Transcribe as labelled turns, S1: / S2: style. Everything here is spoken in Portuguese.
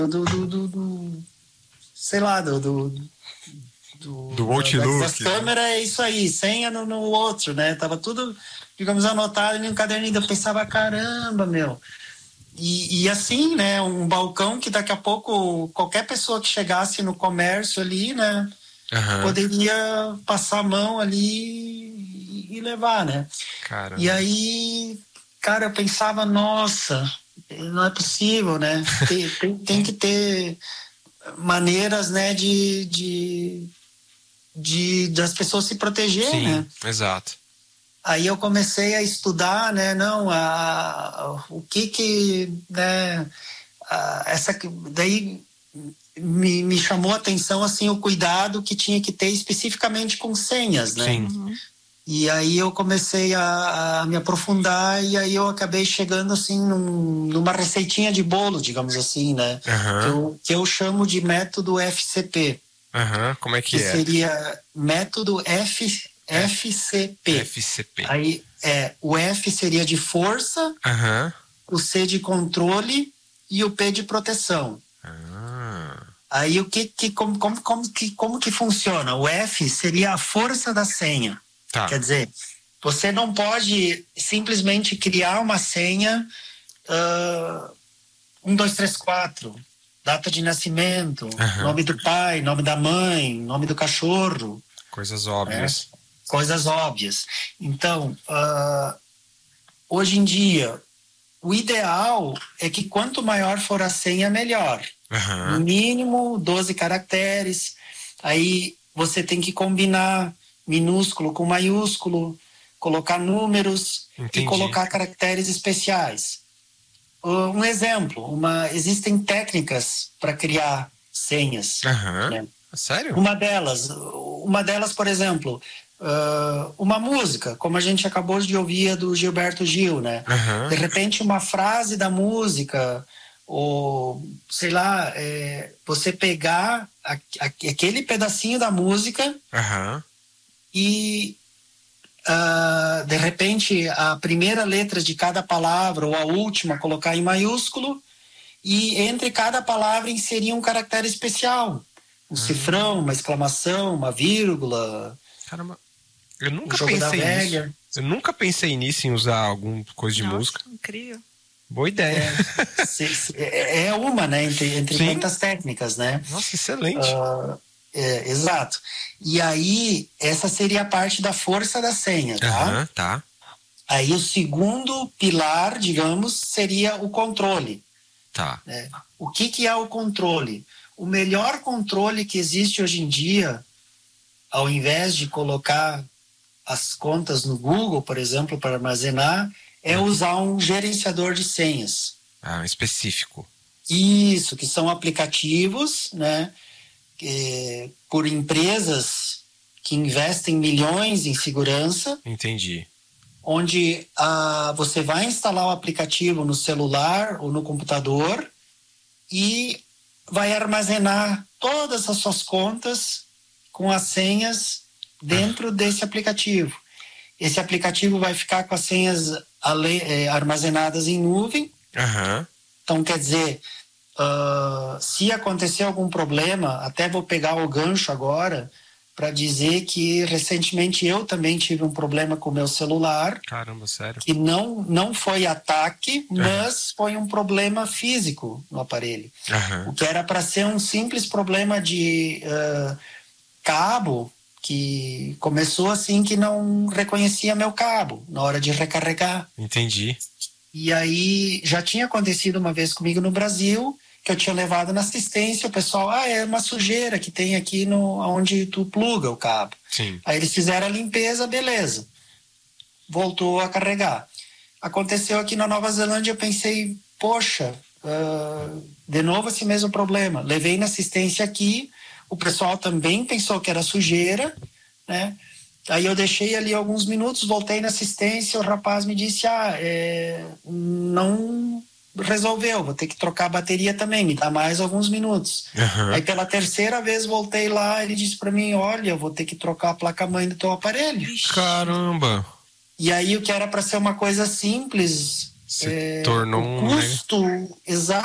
S1: sei lá,
S2: do Outlook.
S1: da câmera, é isso aí, senha no outro, né? Tava tudo, digamos, anotado em um caderninho. Eu pensava, caramba, meu. E assim, né? Um balcão que daqui a pouco qualquer pessoa que chegasse no comércio ali, né? Poderia passar a mão ali e levar, né?
S2: Caramba.
S1: E aí, cara, eu pensava, nossa, não é possível, né? Tem que ter maneiras, né, das pessoas se proteger,
S2: Sim,
S1: né?
S2: exato.
S1: Aí eu comecei a estudar, né, o que, né, daí me chamou a atenção, assim, o cuidado que tinha que ter especificamente com senhas, né?
S2: Sim.
S1: E aí eu comecei a me aprofundar e aí eu acabei chegando, assim, numa receitinha de bolo, digamos assim, né? Que eu chamo de método FCP.
S2: Como é que é?
S1: Seria método FCP.
S2: FCP.
S1: Aí o F seria de força, o C de controle e o P de proteção. Aí como que funciona? O F seria a força da senha.
S2: Tá.
S1: Quer dizer, você não pode simplesmente criar uma senha 1, 2, 3, 4, data de nascimento, nome do pai, nome da mãe, nome do cachorro.
S2: Coisas óbvias.
S1: Coisas óbvias. Então, hoje em dia, o ideal é que quanto maior for a senha, melhor. No mínimo 12 caracteres. Aí você tem que combinar minúsculo com maiúsculo, colocar números.
S2: Entendi.
S1: E colocar caracteres especiais. Um exemplo, existem técnicas para criar senhas. Né?
S2: Sério?
S1: Uma delas, por exemplo, uma música, como a gente acabou de ouvir do Gilberto Gil, né? De repente, uma frase da música, ou sei lá, você pegar aquele pedacinho da música e de repente a primeira letra de cada palavra ou a última colocar em maiúsculo e entre cada palavra inserir um caractere especial, um cifrão, uma exclamação, uma vírgula.
S2: Caramba, eu nunca
S1: um jogo
S2: pensei
S1: da velha.
S2: nisso. Eu nunca pensei nisso, em usar alguma coisa de música.
S3: Incrível.
S2: Boa ideia.
S1: É uma, né, entre tantas técnicas, né?
S2: Nossa, excelente.
S1: Exato. E aí, essa seria a parte da força da senha, tá?
S2: Tá.
S1: Aí o segundo pilar, digamos, seria o controle.
S2: Tá.
S1: O que é o controle? O melhor controle que existe hoje em dia, ao invés de colocar as contas no Google, por exemplo, para armazenar, é usar um gerenciador de senhas.
S2: Específico.
S1: Isso, que são aplicativos, né? Por empresas que investem milhões em segurança.
S2: Entendi.
S1: Onde você vai instalar o aplicativo no celular ou no computador e vai armazenar todas as suas contas com as senhas dentro desse aplicativo. Esse aplicativo vai ficar com as senhas armazenadas em nuvem. Então, quer dizer, se acontecer algum problema, até vou pegar o gancho agora para dizer que recentemente eu também tive um problema com o meu celular.
S2: Caramba, sério?
S1: Que não foi ataque, mas foi um problema físico no aparelho. O que era para ser um simples problema de cabo, que começou assim que não reconhecia meu cabo na hora de recarregar.
S2: Entendi.
S1: E aí já tinha acontecido uma vez comigo no Brasil, que eu tinha levado na assistência, o pessoal, é uma sujeira que tem aqui onde tu pluga o cabo.
S2: Sim.
S1: Aí eles fizeram a limpeza, beleza. Voltou a carregar. Aconteceu aqui na Nova Zelândia, eu pensei, poxa, de novo esse mesmo problema. Levei na assistência aqui, o pessoal também pensou que era sujeira, né? Aí eu deixei ali alguns minutos, voltei na assistência, o rapaz me disse, não resolveu, vou ter que trocar a bateria também, me dá mais alguns minutos. Aí pela terceira vez voltei lá, ele disse para mim, olha, eu vou ter que trocar a placa-mãe do teu aparelho.
S2: Caramba!
S1: E aí o que era para ser uma coisa simples,
S2: se tornou
S1: o custo exato